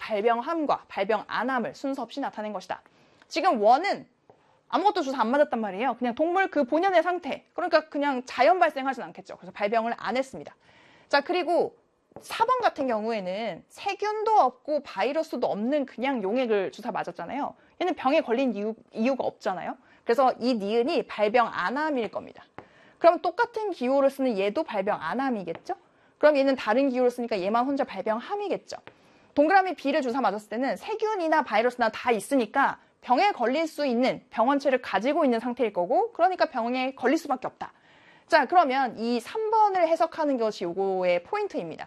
발병함과 발병 안함을 순서 없이 나타낸 것이다. 지금 1은 아무것도 주사 안 맞았단 말이에요. 그냥 동물 그 본연의 상태. 그러니까 그냥 자연 발생하진 않겠죠. 그래서 발병을 안 했습니다. 자, 그리고 4번 같은 경우에는 세균도 없고 바이러스도 없는 그냥 용액을 주사 맞았잖아요. 얘는 병에 걸린 이유가 없잖아요. 그래서 이 니은이 발병 안함일 겁니다. 그럼 똑같은 기호를 쓰는 얘도 발병 안함이겠죠? 그럼 얘는 다른 기호를 쓰니까 얘만 혼자 발병함이겠죠. 동그라미 B를 주사 맞았을 때는 세균이나 바이러스나 다 있으니까 병에 걸릴 수 있는 병원체를 가지고 있는 상태일 거고, 그러니까 병에 걸릴 수밖에 없다. 자, 그러면 이 3번을 해석하는 것이 요거의 포인트입니다.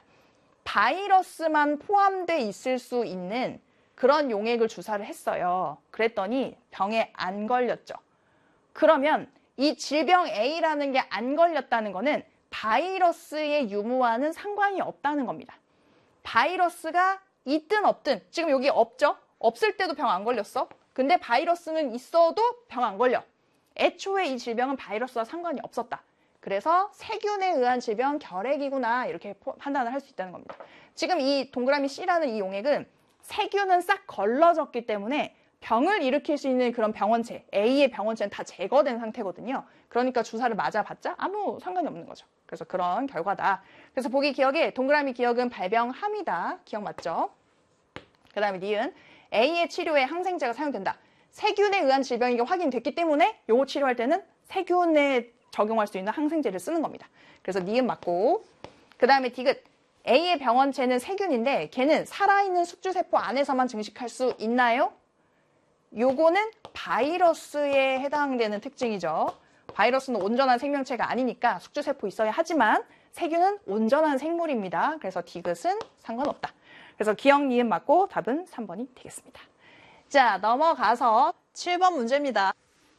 바이러스만 포함되어 있을 수 있는 그런 용액을 주사를 했어요. 그랬더니 병에 안 걸렸죠. 그러면 이 질병 A라는 게 안 걸렸다는 거는 바이러스의 유무와는 상관이 없다는 겁니다. 바이러스가 있든 없든, 지금 여기 없죠? 없을 때도 병 안 걸렸어. 근데 바이러스는 있어도 병 안 걸려. 애초에 이 질병은 바이러스와 상관이 없었다. 그래서 세균에 의한 질병 결핵이구나, 이렇게 판단을 할 수 있다는 겁니다. 지금 이 동그라미 C라는 이 용액은 세균은 싹 걸러졌기 때문에 병을 일으킬 수 있는 그런 병원체, A의 병원체는 다 제거된 상태거든요. 그러니까 주사를 맞아봤자 아무 상관이 없는 거죠. 그래서 그런 결과다. 그래서 보기 기억에 동그라미 기억은 발병함이다. 기억 맞죠? 그 다음에 니은 A의 치료에 항생제가 사용된다. 세균에 의한 질병이 확인됐기 때문에 요거 치료할 때는 세균에 적용할 수 있는 항생제를 쓰는 겁니다. 그래서 니은 맞고, 그 다음에 디귿 A의 병원체는 세균인데 걔는 살아있는 숙주세포 안에서만 증식할 수 있나요? 요거는 바이러스에 해당되는 특징이죠. 바이러스는 온전한 생명체가 아니니까 숙주세포 있어야 하지만 세균은 온전한 생물입니다. 그래서 디귿은 상관없다. 그래서 기억, 니은 맞고 답은 3번이 되겠습니다. 자, 넘어가서 7번 문제입니다.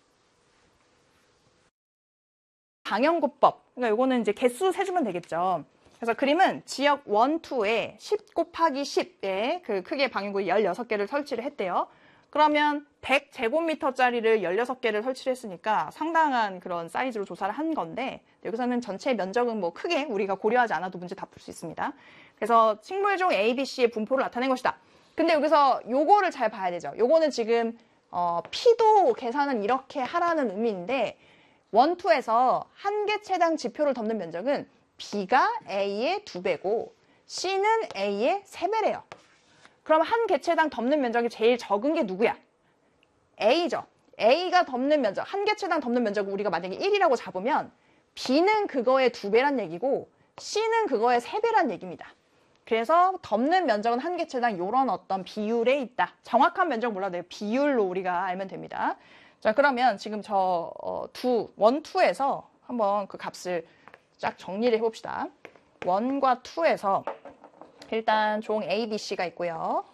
방영구법. 그러니까 요거는 이제 개수 세주면 되겠죠. 그래서 그림은 지역 1, 2에 10 곱하기 10의 그 크기의 방영구 16개를 설치를 했대요. 그러면 100제곱미터짜리를 16개를 설치를 했으니까 상당한 그런 사이즈로 조사를 한 건데, 여기서는 전체 면적은 뭐 크게 우리가 고려하지 않아도 문제 다 풀 수 있습니다. 그래서 식물종 A, B, C의 분포를 나타낸 것이다. 근데 여기서 요거를 잘 봐야 되죠. 요거는 지금 P도 계산은 이렇게 하라는 의미인데, 1, 2에서 한 개체당 지표를 덮는 면적은 B가 A의 2배고 C는 A의 3배래요. 그럼 한 개체당 덮는 면적이 제일 적은 게 누구야? A죠. A가 덮는 면적, 한 개체당 덮는 면적을 우리가 만약에 1이라고 잡으면 B는 그거의 2배란 얘기고 C는 그거의 3배란 얘기입니다. 그래서 덮는 면적은 한 개체당 이런 어떤 비율에 있다. 정확한 면적 몰라도 비율로 우리가 알면 됩니다. 자, 그러면 지금 저 1, 2에서 한번 그 값을 쫙 정리를 해봅시다. 1과 2에서 일단 종 A, B, C가 있고요.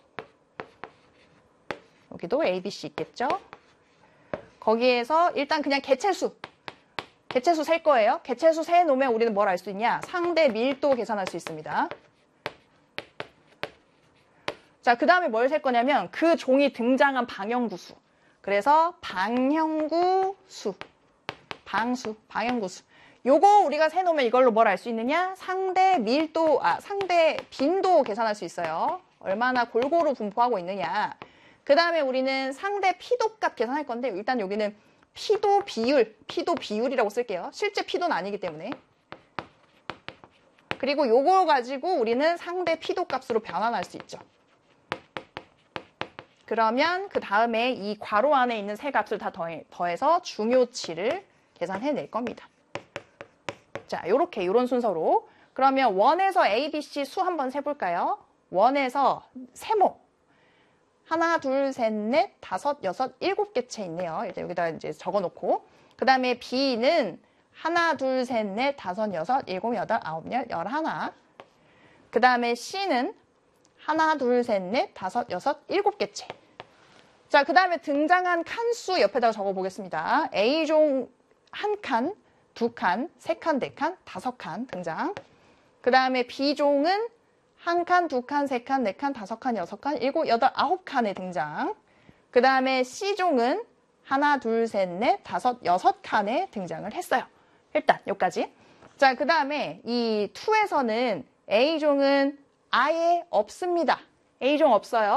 여기도 A, B, C 있겠죠? 거기에서 일단 그냥 개체수 셀 거예요. 개체수 세 놓으면 우리는 뭘 알 수 있냐? 상대 밀도 계산할 수 있습니다. 자, 그 다음에 뭘 셀 거냐면 그 종이 등장한 방형구수. 그래서 방형구수. 요거 우리가 세놓으면 이걸로 뭘 알 수 있느냐? 상대 빈도 계산할 수 있어요. 얼마나 골고루 분포하고 있느냐. 그 다음에 우리는 상대 피도 값 계산할 건데, 일단 여기는 피도 비율이라고 쓸게요. 실제 피도는 아니기 때문에. 그리고 요거 가지고 우리는 상대 피도 값으로 변환할 수 있죠. 그러면 그 다음에 이 괄호 안에 있는 세 값을 다 더해서 중요치를 계산해낼 겁니다. 자, 요런 순서로. 그러면 1에서 A, B, C 수 한번 세볼까요? 1에서 세모. 하나, 둘, 셋, 넷, 다섯, 여섯, 7개체 있네요. 일단 여기다 이제 적어놓고. 그 다음에 B는 하나, 둘, 셋, 넷, 다섯, 여섯, 7, 8, 9, 10, 11. 그 다음에 C는 하나, 둘, 셋, 넷, 다섯, 여섯, 7개체. 자, 그 다음에 등장한 칸수 옆에다가 적어보겠습니다. A종 1칸, 2칸, 3칸, 4칸, 5칸 등장. 그 다음에 B종은 1칸, 2칸, 3칸, 4칸, 5칸, 6칸, 7, 8, 9칸의 등장. 그 다음에 C종은 하나, 둘, 셋, 넷, 다섯, 6칸의 등장을 했어요. 일단 여기까지. 자, 그 다음에 이 2에서는 A종은 아예 없습니다. A종 없어요.